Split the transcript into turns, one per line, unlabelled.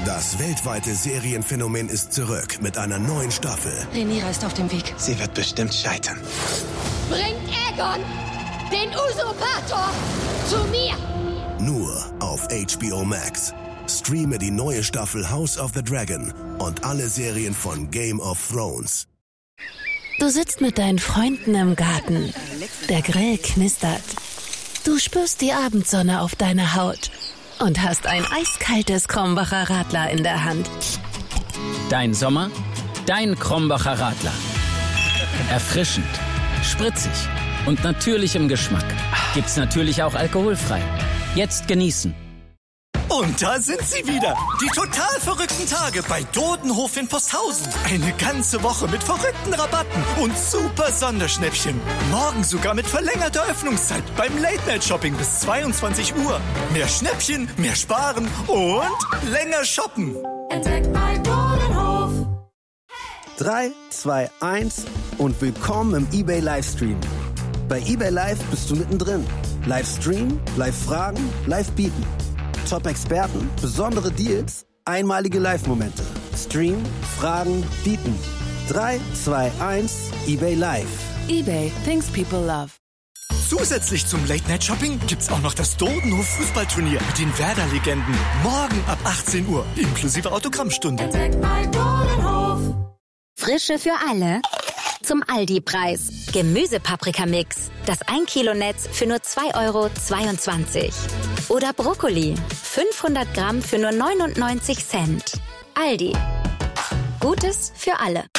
Das weltweite Serienphänomen ist zurück mit einer neuen Staffel.
Rhaenyra ist auf dem Weg.
Sie wird bestimmt scheitern.
Bringt Aegon, den Usurpator, zu mir!
Nur auf HBO Max. Streame die neue Staffel House of the Dragon und alle Serien von Game of Thrones.
Du sitzt mit deinen Freunden im Garten. Der Grill knistert. Du spürst die Abendsonne auf deiner Haut und hast ein eiskaltes Krombacher Radler in der Hand.
Dein Sommer, dein Krombacher Radler. Erfrischend, spritzig und natürlich im Geschmack. Gibt's natürlich auch alkoholfrei. Jetzt genießen.
Und da sind sie wieder, die total verrückten Tage bei Dodenhof in Posthausen. Eine ganze Woche mit verrückten Rabatten und super Sonderschnäppchen. Morgen sogar mit verlängerter Öffnungszeit beim Late-Night-Shopping bis 22 Uhr. Mehr Schnäppchen, mehr sparen und länger shoppen.
Entdeckt bei Dodenhof.
3, 2, 1 und willkommen im eBay Livestream. Bei eBay Live bist du mittendrin. Livestream, Live-Fragen, Live-Bieten. Top-Experten, besondere Deals, einmalige Live-Momente. Stream, Fragen, bieten. 3, 2, 1, eBay Live.
eBay, things people love.
Zusätzlich zum Late-Night-Shopping gibt's auch noch das Dodenhof-Fußballturnier mit den Werder-Legenden. Morgen ab 18 Uhr, inklusive Autogrammstunde.
Entdeckt bei Dodenhof.
Frische für alle zum Aldi-Preis. Gemüsepaprikamix. Das 1 Kilo Netz für nur 2,22 €. Oder Brokkoli. 500 Gramm für nur 99 Cent. Aldi. Gutes für alle.